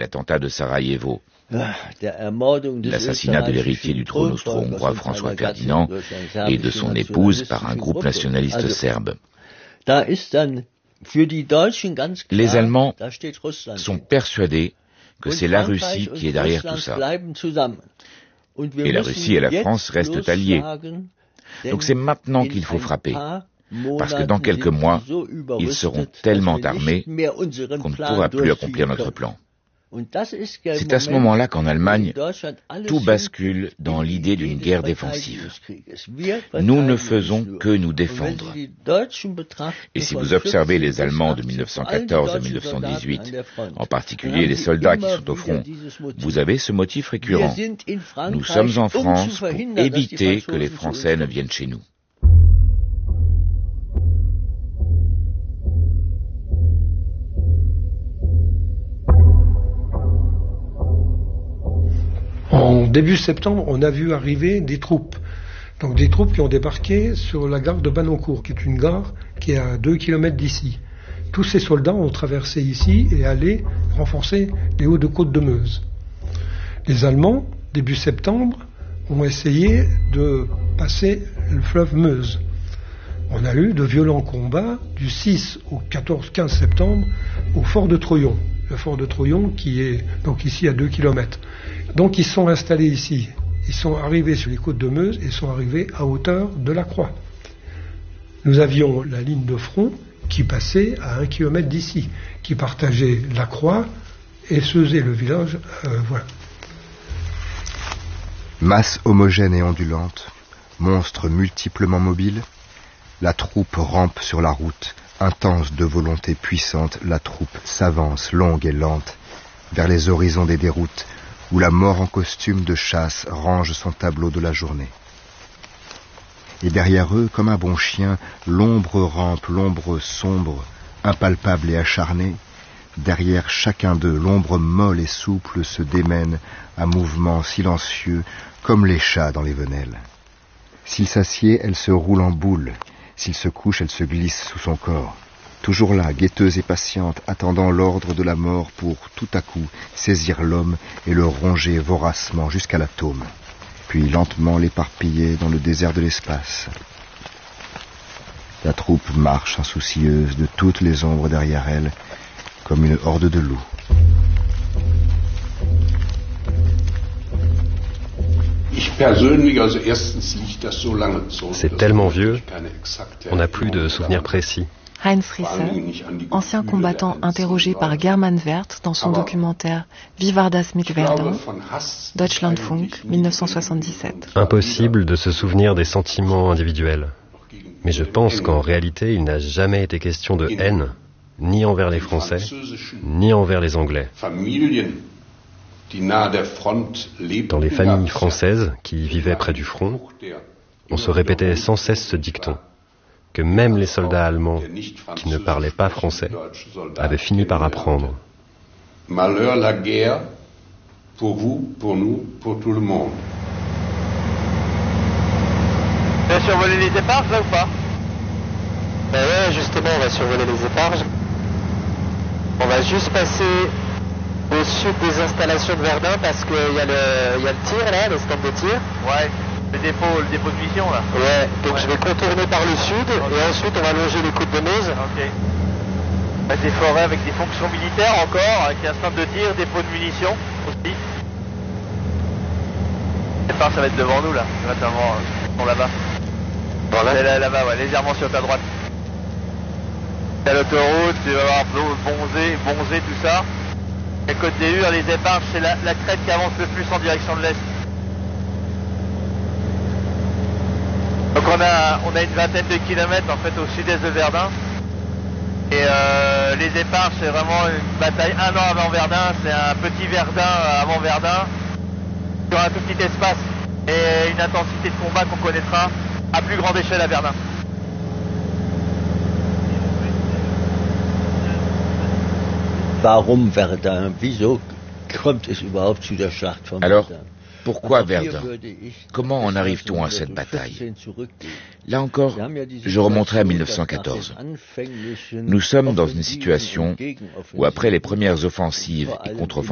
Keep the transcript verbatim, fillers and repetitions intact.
l'attentat de Sarajevo, l'assassinat de l'héritier du trône austro-hongrois François Ferdinand et de son épouse par un groupe nationaliste serbe. Les Allemands sont persuadés que c'est la Russie qui est derrière tout ça. Et la Russie et la France restent alliées. Donc c'est maintenant qu'il faut frapper, parce que dans quelques mois, ils seront tellement armés qu'on ne pourra plus accomplir notre plan. C'est à ce moment-là qu'en Allemagne, tout bascule dans l'idée d'une guerre défensive. Nous ne faisons que nous défendre. Et si vous observez les Allemands de mille neuf cent quatorze à mille neuf cent dix-huit, en particulier les soldats qui sont au front, vous avez ce motif récurrent. Nous sommes en France pour éviter que les Français ne viennent chez nous. En début septembre, on a vu arriver des troupes. Donc des troupes qui ont débarqué sur la gare de Banoncourt, qui est une gare qui est à deux kilomètres d'ici. Tous ces soldats ont traversé ici et allé renforcer les hauts de côte de Meuse. Les Allemands, début septembre, ont essayé de passer le fleuve Meuse. On a eu de violents combats du six au quatorze quinze septembre au fort de Troyon. Le fort de Troyon qui est donc ici à deux kilomètres. Donc ils sont installés ici. Ils sont arrivés sur les côtes de Meuse et sont arrivés à hauteur de la Croix. Nous avions la ligne de front qui passait à un kilomètre d'ici, qui partageait la Croix et Seuzé, le village. Euh, voilà. Masse homogène et ondulante, monstre multiplement mobile, la troupe rampe sur la route. Intense de volonté puissante, la troupe s'avance, longue et lente, vers les horizons des déroutes, où la mort en costume de chasse range son tableau de la journée. Et derrière eux, comme un bon chien, l'ombre rampe, l'ombre sombre, impalpable et acharnée. Derrière chacun d'eux, l'ombre molle et souple se démène à mouvements silencieux, comme les chats dans les venelles. S'il s'assied, elle se roule en boule. S'il se couche, elle se glisse sous son corps. Toujours là, guetteuse et patiente, attendant l'ordre de la mort pour, tout à coup, saisir l'homme et le ronger voracement jusqu'à l'atome, puis lentement l'éparpiller dans le désert de l'espace. La troupe marche insoucieuse de toutes les ombres derrière elle, comme une horde de loups. C'est tellement vieux, on n'a plus de souvenirs précis. Heinz Risser, ancien combattant interrogé par German Wert dans son documentaire Wie war das mit Verdun, Deutschlandfunk, mille neuf cent soixante-dix-sept. Impossible de se souvenir des sentiments individuels. Mais je pense qu'en réalité, il n'a jamais été question de haine, ni envers les Français, ni envers les Anglais. Dans les familles françaises qui vivaient près du front, on se répétait sans cesse ce dicton, que même les soldats allemands qui ne parlaient pas français avaient fini par apprendre. Malheur la guerre, pour vous, pour nous, pour tout le monde. Tu vas survoler les éparges là ou pas? Ben ouais, justement, on va survoler les éparges. On va juste passer au sud des installations de Verdun parce qu'il y, y a le tir là, le stand de tir. Ouais, le dépôt, le dépôt de mission là. Ouais, donc ouais. Je vais contourner par le sud okay. Et ensuite on va longer les côtes de Meuse. Ok. Bah, des forêts avec des fonctions militaires encore, avec un stand de tir, dépôt de munitions aussi. Ça va être devant nous là, notamment euh, là-bas. Voilà. Là, là-bas, ouais, légèrement sur ta droite. À l'autoroute, tu vas voir Bonzé, Bonzé, tout ça. La côte des Hures, les éparges, c'est la, la crête qui avance le plus en direction de l'est. Donc on a, on a une vingtaine de kilomètres en fait au sud-est de Verdun. Et euh, les éparges, c'est vraiment une bataille un an avant Verdun. C'est un petit Verdun avant Verdun. Sur un tout petit espace. Et une intensité de combat qu'on connaîtra à plus grande échelle à Verdun. Alors, pourquoi Verdun? Comment en arrive-t-on à cette bataille? Là encore, je remonterai à mille neuf cent quatorze. Nous sommes dans une situation où, après les premières offensives et contre-offensives,